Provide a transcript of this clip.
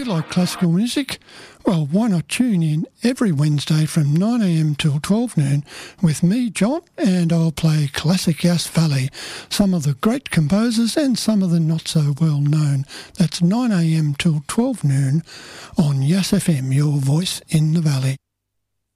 like classical music? Well, why not tune in every Wednesday from 9am till 12 noon with me, John, and I'll play classic Yass Valley, some of the great composers and some of the not so well known. That's 9am till 12 noon on Yass FM, your voice in the valley.